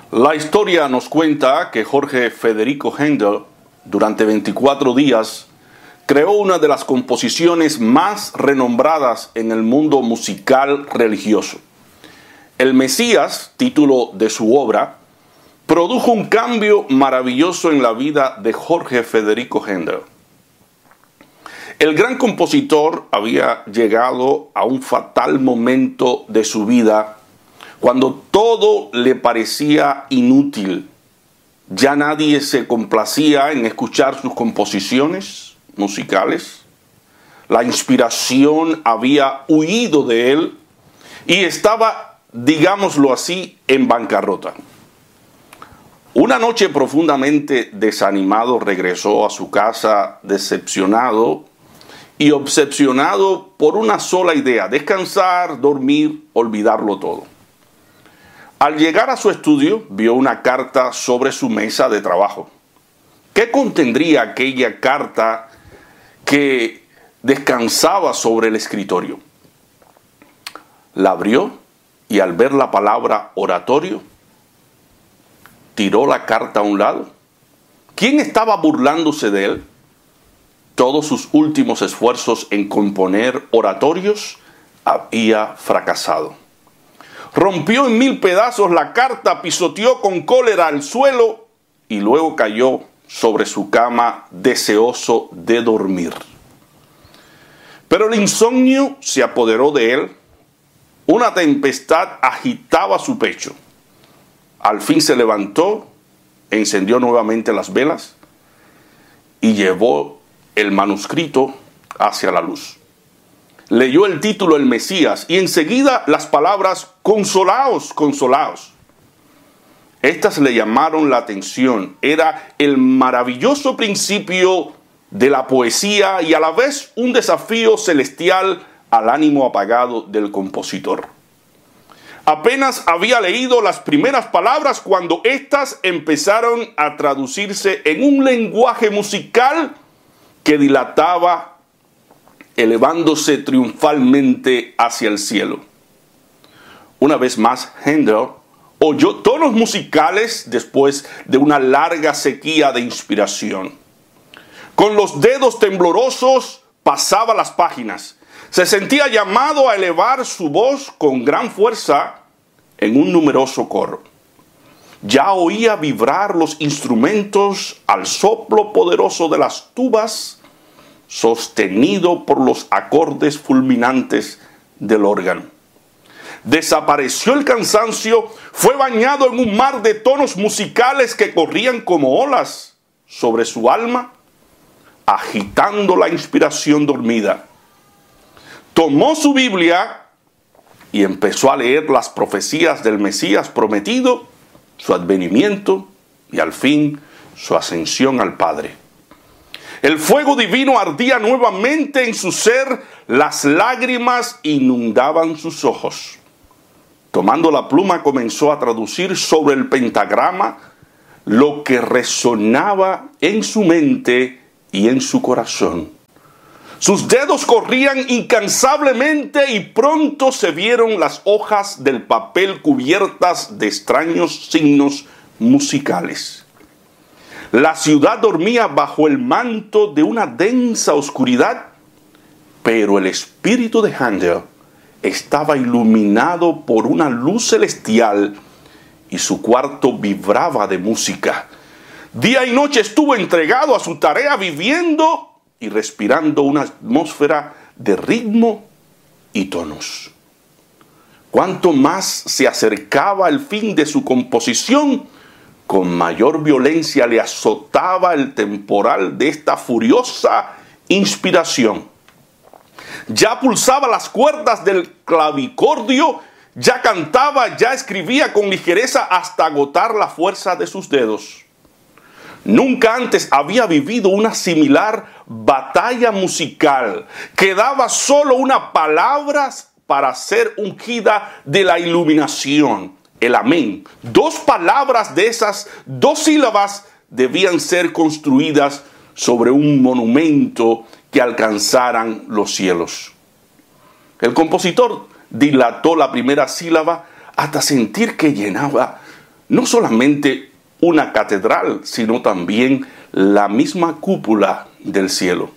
La historia nos cuenta que Jorge Federico Händel, durante 24 días, creó una de las composiciones más renombradas en el mundo musical religioso. El Mesías, título de su obra, produjo un cambio maravilloso en la vida de Jorge Federico Händel. El gran compositor había llegado a un fatal momento de su vida cuando todo le parecía inútil. Ya nadie se complacía en escuchar sus composiciones musicales. La inspiración había huido de él y estaba, digámoslo así, en bancarrota. Una noche profundamente desanimado regresó a su casa decepcionado y obsesionado por una sola idea: descansar, dormir, olvidarlo todo. Al llegar a su estudio, vio una carta sobre su mesa de trabajo. ¿Qué contendría aquella carta que descansaba sobre el escritorio? La abrió y al ver la palabra oratorio, tiró la carta a un lado. ¿Quién estaba burlándose de él? Todos sus últimos esfuerzos en componer oratorios había fracasado. Rompió en 1000 pedazos la carta, pisoteó con cólera el suelo y luego cayó sobre su cama deseoso de dormir. Pero el insomnio se apoderó de él. Una tempestad agitaba su pecho. Al fin se levantó, encendió nuevamente las velas y llevó el manuscrito hacia la luz. Leyó el título El Mesías y enseguida las palabras consolaos, consolaos. Estas le llamaron la atención. Era el maravilloso principio de la poesía y a la vez un desafío celestial al ánimo apagado del compositor. Apenas había leído las primeras palabras cuando éstas empezaron a traducirse en un lenguaje musical que dilataba, elevándose triunfalmente hacia el cielo. Una vez más, Händel oyó tonos musicales después de una larga sequía de inspiración. Con los dedos temblorosos pasaba las páginas. Se sentía llamado a elevar su voz con gran fuerza en un numeroso coro. Ya oía vibrar los instrumentos al soplo poderoso de las tubas, sostenido por los acordes fulminantes del órgano. Desapareció el cansancio, fue bañado en un mar de tonos musicales que corrían como olas sobre su alma, agitando la inspiración dormida. Tomó su Biblia y empezó a leer las profecías del Mesías prometido, su advenimiento y al fin su ascensión al Padre. El fuego divino ardía nuevamente en su ser, las lágrimas inundaban sus ojos. Tomando la pluma comenzó a traducir sobre el pentagrama lo que resonaba en su mente y en su corazón. Sus dedos corrían incansablemente y pronto se vieron las hojas del papel cubiertas de extraños signos musicales. La ciudad dormía bajo el manto de una densa oscuridad, pero el espíritu de Händel estaba iluminado por una luz celestial y su cuarto vibraba de música. Día y noche estuvo entregado a su tarea, viviendo y respirando una atmósfera de ritmo y tonos. Cuanto más se acercaba el fin de su composición, con mayor violencia le azotaba el temporal de esta furiosa inspiración. Ya pulsaba las cuerdas del clavicordio, ya cantaba, ya escribía con ligereza hasta agotar la fuerza de sus dedos. Nunca antes había vivido una similar batalla musical. Quedaba solo una palabra para ser ungida de la iluminación. El amén. 2 palabras de esas 2 sílabas debían ser construidas sobre un monumento que alcanzaran los cielos. El compositor dilató la primera sílaba hasta sentir que llenaba no solamente una catedral, sino también la misma cúpula del cielo.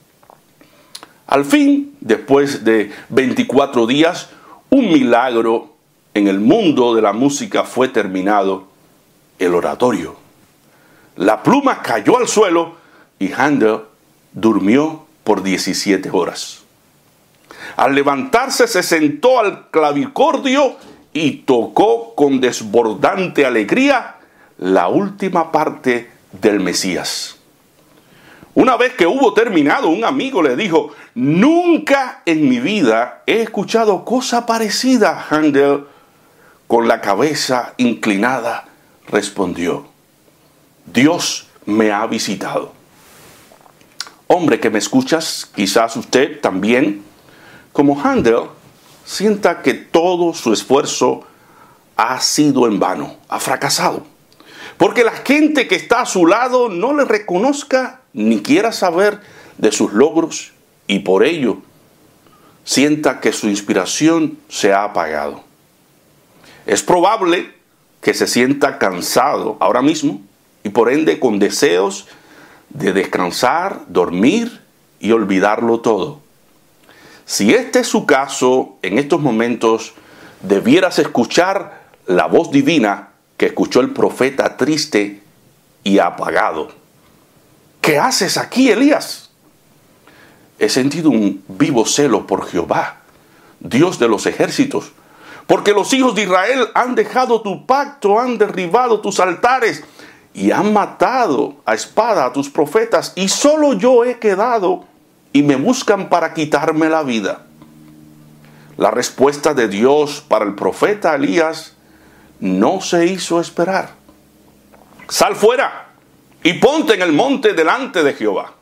Al fin, después de 24 días, un milagro en el mundo de la música fue terminado: el oratorio. La pluma cayó al suelo y Händel durmió por 17 horas. Al levantarse se sentó al clavicordio y tocó con desbordante alegría la última parte del Mesías. Una vez que hubo terminado, un amigo le dijo: nunca en mi vida he escuchado cosa parecida. Händel, con la cabeza inclinada, respondió: Dios me ha visitado. Hombre que me escuchas, quizás usted también, como Händel, sienta que todo su esfuerzo ha sido en vano, ha fracasado. Porque la gente que está a su lado no le reconozca ni quiera saber de sus logros y por ello sienta que su inspiración se ha apagado. Es probable que se sienta cansado ahora mismo y por ende con deseos de descansar, dormir y olvidarlo todo. Si este es su caso, en estos momentos debieras escuchar la voz divina que escuchó el profeta triste y apagado. ¿Qué haces aquí, Elías? He sentido un vivo celo por Jehová, Dios de los ejércitos, porque los hijos de Israel han dejado tu pacto, han derribado tus altares y han matado a espada a tus profetas, y solo yo he quedado y me buscan para quitarme la vida. La respuesta de Dios para el profeta Elías no se hizo esperar. Sal fuera y ponte en el monte delante de Jehová.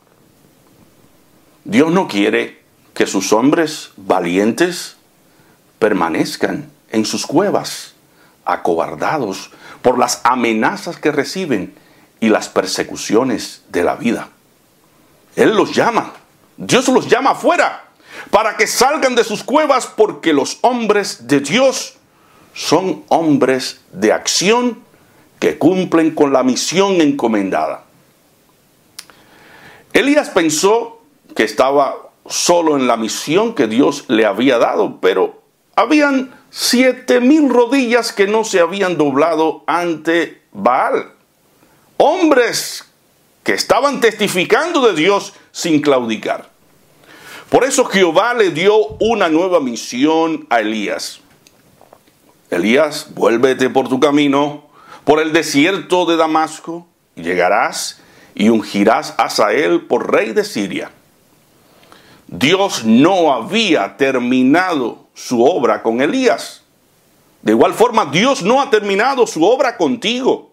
Dios no quiere que sus hombres valientes permanezcan en sus cuevas, acobardados por las amenazas que reciben y las persecuciones de la vida. Él los llama, Dios los llama afuera para que salgan de sus cuevas, porque los hombres de Dios son hombres de acción que cumplen con la misión encomendada. Elías pensó que estaba solo en la misión que Dios le había dado, pero habían 7,000 rodillas que no se habían doblado ante Baal. Hombres que estaban testificando de Dios sin claudicar. Por eso Jehová le dio una nueva misión a Elías. Elías, vuélvete por tu camino, por el desierto de Damasco, y llegarás y ungirás a Hazael por rey de Siria. Dios no había terminado su obra con Elías. De igual forma, Dios no ha terminado su obra contigo.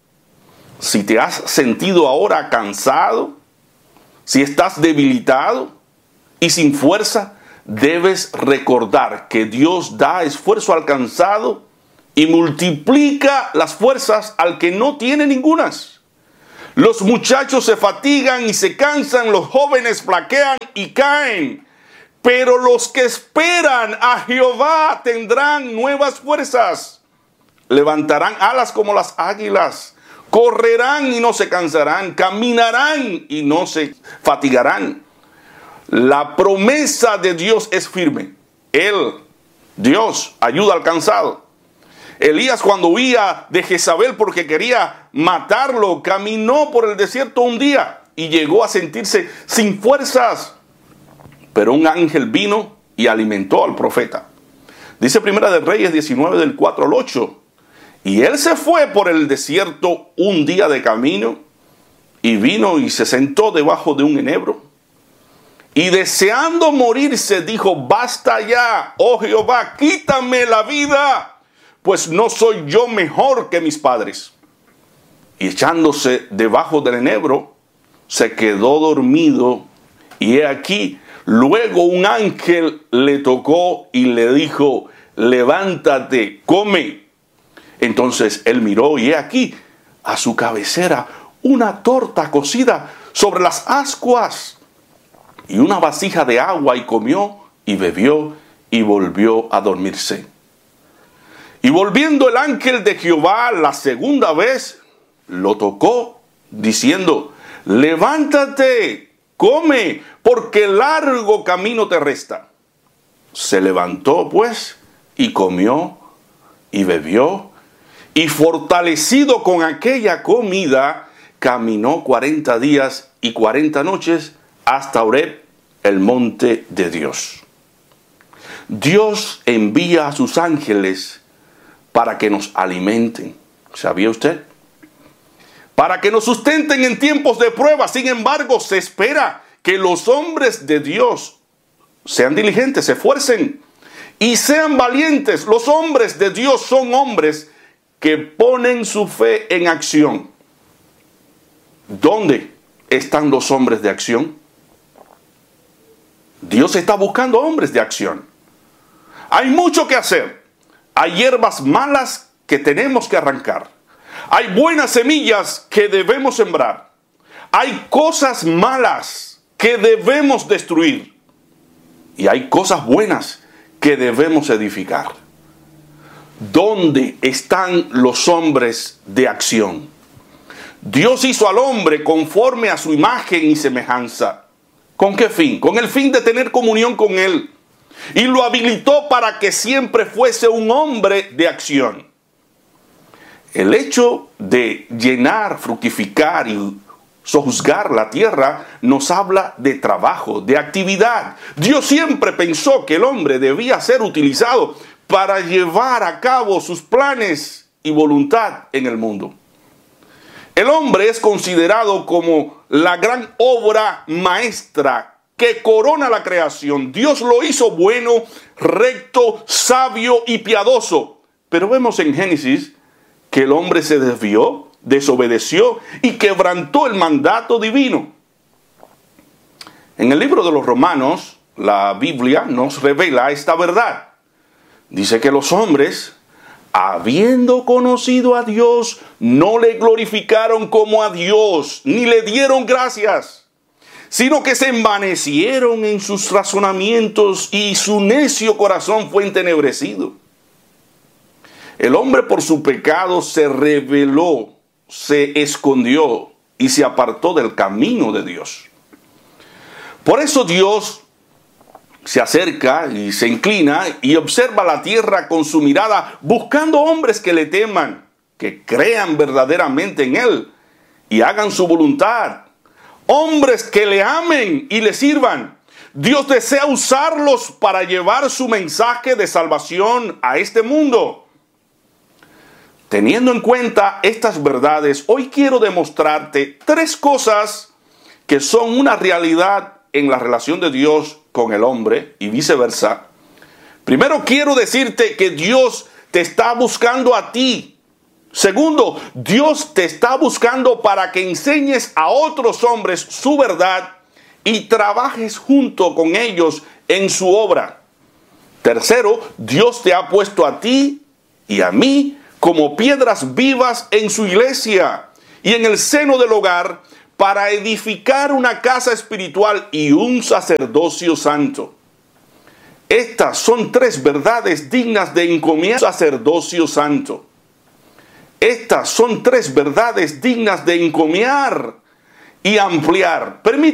Si te has sentido ahora cansado, si estás debilitado y sin fuerza, debes recordar que Dios da esfuerzo al cansado y multiplica las fuerzas al que no tiene ningunas. Los muchachos se fatigan y se cansan, los jóvenes flaquean y caen. Pero los que esperan a Jehová tendrán nuevas fuerzas. Levantarán alas como las águilas. Correrán y no se cansarán. Caminarán y no se fatigarán. La promesa de Dios es firme. Él, Dios, ayuda al cansado. Elías, cuando huía de Jezabel porque quería matarlo, caminó por el desierto un día y llegó a sentirse sin fuerzas. Pero un ángel vino y alimentó al profeta. Dice Primera de Reyes 19 del 4 al 8. Y él se fue por el desierto un día de camino y vino y se sentó debajo de un enebro. Y deseando morirse dijo: basta ya, oh Jehová, quítame la vida, pues no soy yo mejor que mis padres. Y echándose debajo del enebro, se quedó dormido. Y he aquí, luego un ángel le tocó y le dijo: levántate, come. Entonces él miró y he aquí, a su cabecera, una torta cocida sobre las ascuas y una vasija de agua, y comió y bebió y volvió a dormirse. Y volviendo el ángel de Jehová la segunda vez, lo tocó, diciendo: levántate, come, porque largo camino te resta. Se levantó pues, y comió, y bebió, y fortalecido con aquella comida, caminó 40 días y 40 noches hasta Horeb, el monte de Dios. Dios envía a sus ángeles para que nos alimenten. ¿Sabía usted? Para que nos sustenten en tiempos de prueba. Sin embargo, se espera que los hombres de Dios sean diligentes, se esfuercen y sean valientes. Los hombres de Dios son hombres que ponen su fe en acción. ¿Dónde están los hombres de acción? Dios está buscando hombres de acción. Hay mucho que hacer. Hay hierbas malas que tenemos que arrancar. Hay buenas semillas que debemos sembrar. Hay cosas malas que debemos destruir. Y hay cosas buenas que debemos edificar. ¿Dónde están los hombres de acción? Dios hizo al hombre conforme a su imagen y semejanza. ¿Con qué fin? Con el fin de tener comunión con Él. Y lo habilitó para que siempre fuese un hombre de acción. El hecho de llenar, fructificar y sojuzgar la tierra nos habla de trabajo, de actividad. Dios siempre pensó que el hombre debía ser utilizado para llevar a cabo sus planes y voluntad en el mundo. El hombre es considerado como la gran obra maestra que corona la creación. Dios lo hizo bueno, recto, sabio y piadoso. Pero vemos en Génesis que el hombre se desvió, desobedeció y quebrantó el mandato divino. En el libro de los Romanos, la Biblia nos revela esta verdad. Dice que los hombres, habiendo conocido a Dios, no le glorificaron como a Dios, ni le dieron gracias, sino que se envanecieron en sus razonamientos y su necio corazón fue entenebrecido. El hombre por su pecado se rebeló, se escondió y se apartó del camino de Dios. Por eso Dios se acerca y se inclina y observa la tierra con su mirada, buscando hombres que le teman, que crean verdaderamente en Él y hagan su voluntad. Hombres que le amen y le sirvan. Dios desea usarlos para llevar su mensaje de salvación a este mundo. Teniendo en cuenta estas verdades, hoy quiero demostrarte 3 cosas que son una realidad en la relación de Dios con el hombre y viceversa. Primero, quiero decirte que Dios te está buscando a ti. Segundo, Dios te está buscando para que enseñes a otros hombres su verdad y trabajes junto con ellos en su obra. Tercero, Dios te ha puesto a ti y a mí como piedras vivas en su iglesia y en el seno del hogar para edificar una casa espiritual y un sacerdocio santo. Estas son 3 verdades dignas de encomiar. Sacerdocio santo. Estas son 3 verdades dignas de encomiar y ampliar.